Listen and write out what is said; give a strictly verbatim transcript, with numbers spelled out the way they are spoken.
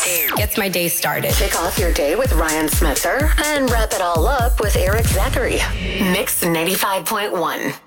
gets my day started. Kick off your day with Ryan Smetzer and wrap it all up with Eric Zachary. Mix ninety-five point one.